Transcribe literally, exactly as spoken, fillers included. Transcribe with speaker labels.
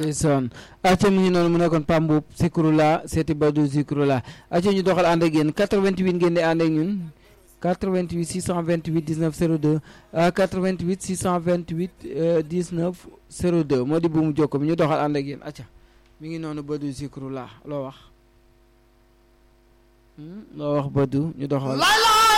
Speaker 1: ndeysaan acca mi ngi noonu mu nekkoon Pamboub Zikrullah seeti Badou Zikrullah acca ñu doxal ànd ak yéen quatre-vingt-huit ngeen di ànd ak ñun quatre-vingt-huit six cent vingt-huit dix-neuf zéro deux quatre-vingt-huit six cent vingt-huit dix-neuf zéro deux moo di buumu jokko bi ñu doxal ànd ak yéen acca mi ngi noonu Badou Zikrullah loo wax loo wax Badou ñu doxal